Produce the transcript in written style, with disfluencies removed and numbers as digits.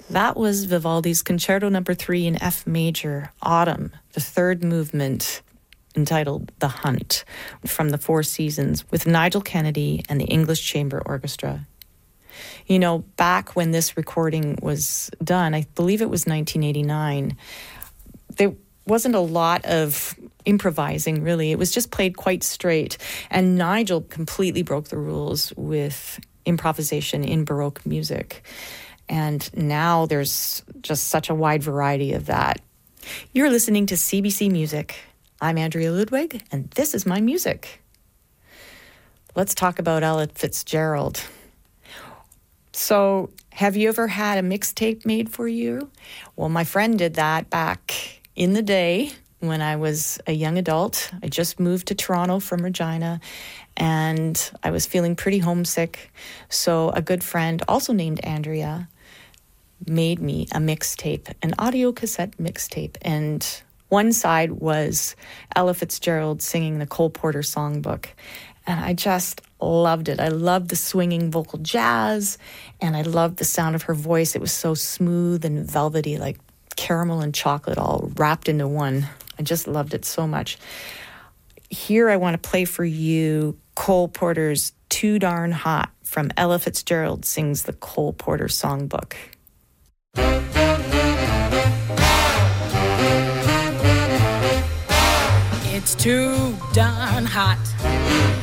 That was Vivaldi's Concerto No. 3 in F major, Autumn, the third movement, entitled The Hunt, from the Four Seasons, with Nigel Kennedy and the English Chamber Orchestra. You know, back when this recording was done, I believe it was 1989, there wasn't a lot of improvising, really. It was just played quite straight. And Nigel completely broke the rules with improvisation in Baroque music. And now there's just such a wide variety of that. You're listening to CBC Music. I'm Andrea Ludwig, and this is my music. Let's talk about Ella Fitzgerald. So, have you ever had a mixtape made for you? Well, my friend did that back in the day when I was a young adult. I just moved to Toronto from Regina, and I was feeling pretty homesick. So a good friend, also named Andrea, made me a mixtape, an audio cassette mixtape. And one side was Ella Fitzgerald singing the Cole Porter songbook. And I just loved it. I loved the swinging vocal jazz, and I loved the sound of her voice. It was so smooth and velvety, like caramel and chocolate all wrapped into one. I just loved it so much. Here I want to play for you Cole Porter's Too Darn Hot from Ella Fitzgerald Sings the Cole Porter Songbook. It's too darn hot